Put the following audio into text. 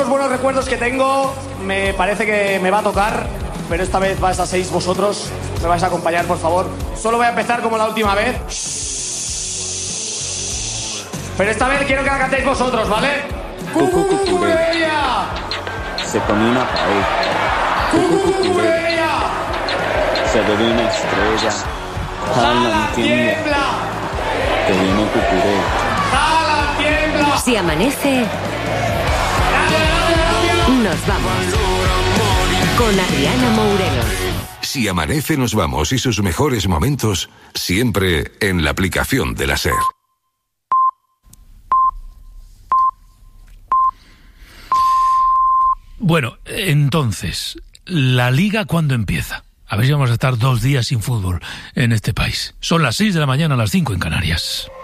pocos buenos recuerdos que tengo, me parece que me va a tocar, pero esta vez vais a 6 vosotros. Me vais a acompañar, por favor. Solo voy a empezar como la última vez. Pero esta vez quiero que la cantéis vosotros, ¿vale? ¡Cucucucureya! Se pone una pared. ¡Cucucucureya! Se ve una estrella. ¡Jala, tiembla! Que viene Cucuré. ¡Jala, tiembla! Si amanece, nos vamos. Con Adriana Mourelo. Si amanece, nos vamos, y sus mejores momentos siempre en la aplicación de la SER. Bueno, entonces, ¿la Liga cuándo empieza? A ver si vamos a estar 2 días sin fútbol en este país. Son las 6 de la mañana, las 5 en Canarias.